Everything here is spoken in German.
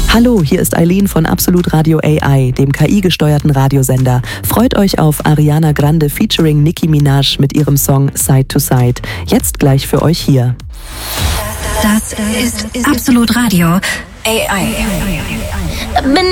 Hallo, hier ist Eileen von Absolut Radio AI, dem KI-gesteuerten Radiosender. Freut euch auf Ariana Grande featuring Nicki Minaj mit ihrem Song Side to Side. Jetzt gleich für euch hier. Das ist Absolut Radio AI.